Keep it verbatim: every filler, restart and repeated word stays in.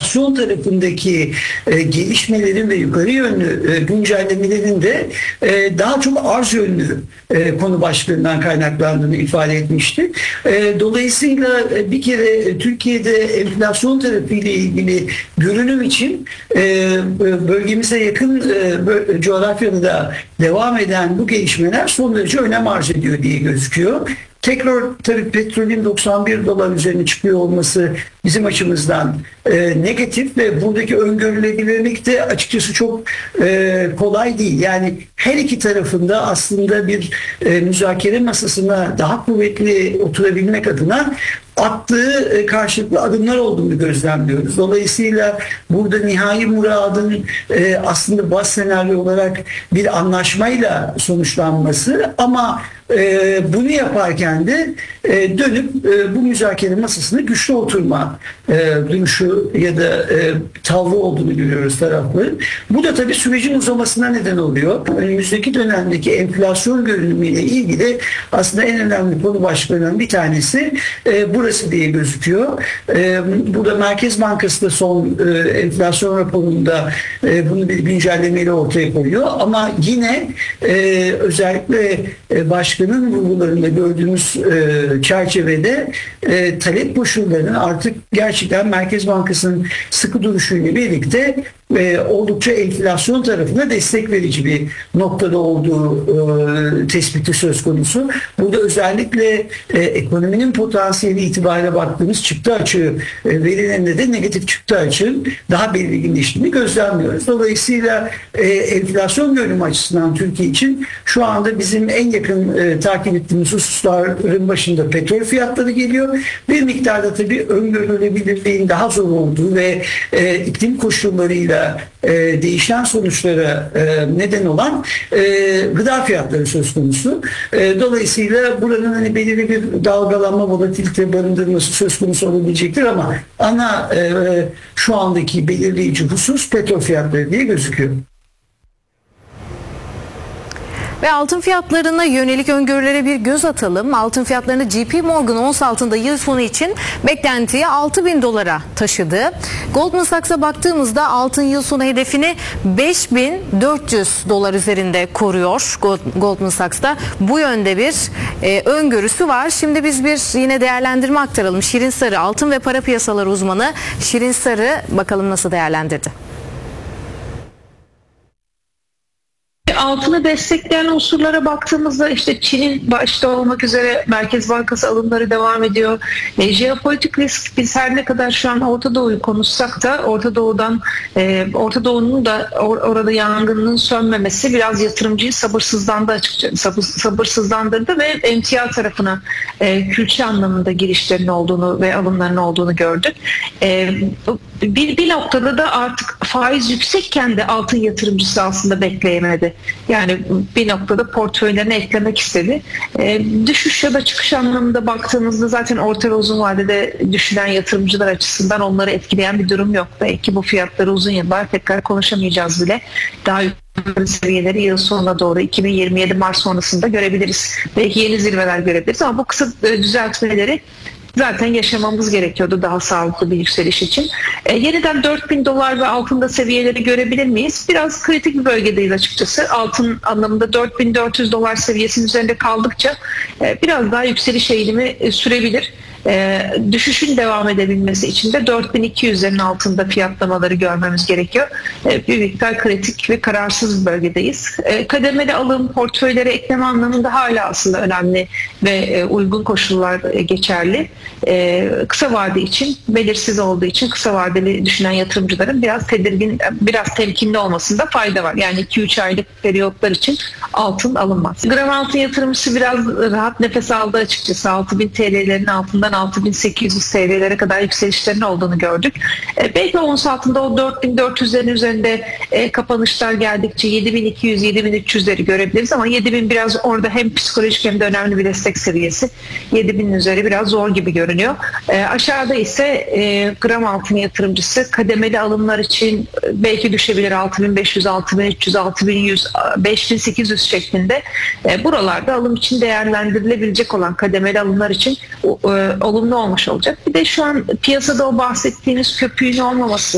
enflasyon tarafındaki e, gelişmelerin ve yukarı yönlü e, güncellemelerin de e, daha çok arz yönlü e, konu başlığından kaynaklandığını ifade etmişti. E, dolayısıyla e, bir kere Türkiye'de enflasyon tarafıyla ilgili görünüm için e, bölgemize yakın e, coğrafyada devam eden bu gelişmeler son derece önem arz ediyor diye gözüküyor. Tekrar tabii petrolün doksan bir dolar üzerine çıkıyor olması bizim açımızdan e, negatif ve buradaki öngörülebilirlik de açıkçası çok e, kolay değil. Yani her iki tarafında aslında bir e, müzakere masasına daha kuvvetli oturabilmek adına attığı karşılıklı adımlar olduğunu gözlemliyoruz. Dolayısıyla burada nihai muradın e, aslında baz senaryo olarak bir anlaşmayla sonuçlanması ama e, bunu yaparken de e, dönüp e, bu müzakere masasına güçlü oturma e, duruşu ya da e, tavrı olduğunu görüyoruz tarafların. Bu da tabii sürecin uzamasına neden oluyor. Önümüzdeki dönemdeki enflasyon görünümüyle ilgili aslında en önemli konu başlıklarından bir tanesi e, burası diye gözüküyor. E, burada Merkez Bankası da son e, enflasyon raporunda e, bunu bir güncellemeyle ortaya koyuyor. Ama yine e, özellikle e, başkanın vurgularında gördüğümüz e, çerçevede e, talep koşullarının artık gerçekten Merkez Bankası'nın sıkı duruşuyla birlikte e, oldukça enflasyon tarafına destek verici bir noktada olduğu e, tespiti söz konusu. Burada özellikle e, ekonominin potansiyeli itibariyle baktığımız çıktı açığı e, verilerinde de negatif çıktı açığın daha belirginleştiğini gözlemliyoruz. Dolayısıyla e, enflasyon görünümü açısından Türkiye için şu anda bizim en yakın e, takip ettiğimiz hususların başında petrol fiyatları geliyor. Bir miktarda tabii öngörülebilirliğin daha zor olduğu ve e, iklim koşullarıyla e, değişen sonuçlara e, neden olan e, gıda fiyatları söz konusu. E, dolayısıyla buranın hani belirli bir dalgalanma, volatilite barındırması söz konusu olabilecektir ama ana e, şu andaki belirleyici husus petrol fiyatları diye gözüküyor. Ve altın fiyatlarına yönelik öngörülere bir göz atalım. Altın fiyatlarını J P Morgan ons altında yıl sonu için beklentiyi altı bin dolara taşıdı. Goldman Sachs'a baktığımızda altın yıl sonu hedefini beş bin dört yüz dolar üzerinde koruyor. Goldman Sachs'ta bu yönde bir e, öngörüsü var. Şimdi biz bir yine değerlendirme aktaralım. Şirin Sarı, altın ve para piyasaları uzmanı Şirin Sarı bakalım nasıl değerlendirdi? Altını destekleyen unsurlara baktığımızda işte Çin'in başta olmak üzere Merkez Bankası alımları devam ediyor. E, jeopolitik risk biz her ne kadar şu an Orta Doğu'yu konuşsak da Orta Doğu'dan e, Orta Doğu'nun da or, orada yangının sönmemesi biraz yatırımcıyı sabırsızlandı açıkçası. Sabır, sabırsızlandırdı ve emtia tarafına e, külçe anlamında girişlerin olduğunu ve alımların olduğunu gördük. E, bir, bir noktada da artık faiz yüksekken de altın yatırımcısı aslında bekleyemedi. Yani bir noktada portföylerine eklemek istedi. E, düşüş ya da çıkış anlamında baktığınızda zaten orta ve uzun vadede düşünen yatırımcılar açısından onları etkileyen bir durum yok. Belki bu fiyatları uzun yıllar tekrar konuşamayacağız bile. Daha yukarı seviyeleri yıl sonuna doğru iki bin yirmi yedi Mart sonrasında görebiliriz. Belki yeni zirveler görebiliriz ama bu kısa düzeltmeleri zaten yaşamamız gerekiyordu daha sağlıklı bir yükseliş için. E, yeniden dört bin dolar ve altında seviyeleri görebilir miyiz? Biraz kritik bir bölgedeyiz açıkçası. Altın anlamında dört bin dört yüz dolar seviyesinin üzerinde kaldıkça e, biraz daha yükseliş eğilimi e, sürebilir. E, düşüşün devam edebilmesi için de dört bin iki yüzlerin altında fiyatlamaları görmemiz gerekiyor. E, bir miktar kritik ve kararsız bir bölgedeyiz. E, kademeli alım, portföylere ekleme anlamında hala aslında önemli ve e, uygun koşullar e, geçerli. E, kısa vade için, belirsiz olduğu için kısa vadeli düşünen yatırımcıların biraz tedirgin, biraz temkinli olmasında fayda var. Yani iki üç aylık periyotlar için altın alınmaz. Gram altın yatırımcısı biraz rahat nefes aldı açıkçası. altı bin T L'lerin altından altı bin sekiz yüz T L'lere kadar yükselişlerin olduğunu gördük. E, belki ons altında o dört bin dört yüzlerin üzerinde e, kapanışlar geldikçe yedi bin iki yüz yedi bin üç yüzleri görebiliriz ama yedi bin biraz orada hem psikolojik hem de önemli bir destek seviyesi. yedi binin üzeri biraz zor gibi görünüyor. E, aşağıda ise e, gram altın yatırımcısı kademeli alımlar için belki düşebilir altı bin beş yüz, altı bin üç yüz, altı bin yüz, beş bin sekiz yüz şeklinde. E, buralarda alım için değerlendirilebilecek olan kademeli alımlar için e, olumlu olmuş olacak. Bir de şu an piyasada o bahsettiğiniz köpüğün olmaması